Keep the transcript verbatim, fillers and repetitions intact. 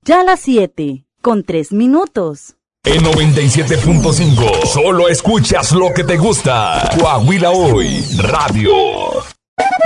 Ya las siete, con tres minutos. En noventa y siete punto cinco, solo escuchas lo que te gusta. Coahuila Hoy Radio.